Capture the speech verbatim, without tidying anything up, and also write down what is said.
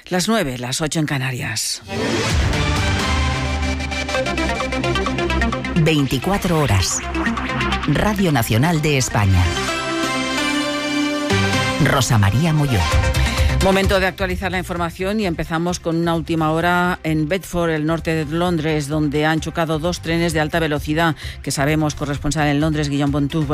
Las nueve, las ocho en Canarias. veinticuatro horas. Radio Nacional de España. Rosa María Molló. Momento de actualizar la información y empezamos con una última hora en Bedford, el norte de Londres, donde han chocado dos trenes de alta velocidad, que sabemos corresponsal en Londres, Guillaume Bontour.